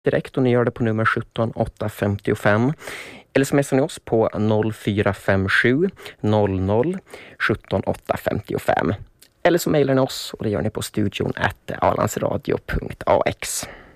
direkt och ni gör det på nummer 17 855. Eller smsar ni oss på 0457 00 17 855. Eller så mejlar ni oss och det gör ni på studion@alandsradio.ax.